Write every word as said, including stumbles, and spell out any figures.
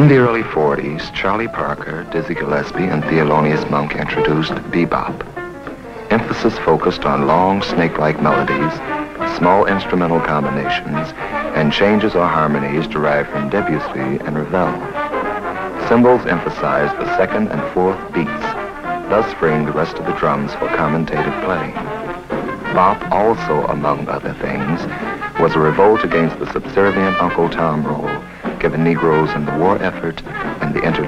the early forties, Charlie Parker, Dizzy Gillespie, and Thelonious Monk introduced bebop. Emphasis focused on long, snake-like melodies, small instrumental combinations, and changes or harmonies derived from Debussy and Ravel. Cymbals emphasized the second and fourth beats, thus freeing the rest of the drums for commentative playing. Bop also, among other things, was a revolt against the subservient Uncle Tom role given Negroes in the war effort and the entertainment.